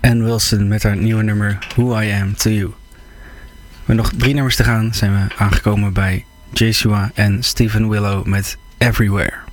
Ann Wilson met haar nieuwe nummer Who I Am To You. Met nog 3 nummers te gaan zijn we aangekomen bij Jesua en Stephen Willow met Everywhere.